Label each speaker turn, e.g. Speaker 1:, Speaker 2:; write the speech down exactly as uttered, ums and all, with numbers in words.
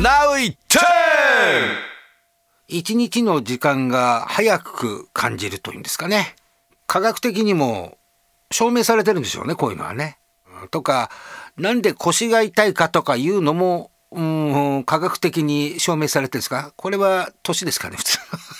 Speaker 1: Now it turn!
Speaker 2: 一日の時間が早く感じるというんですかね。科学的にも証明されてるんでしょうね、こういうのはね。とか、なんで腰が痛いかとかいうのも、うん、科学的に証明されてるんですか。これは年ですかね、普通。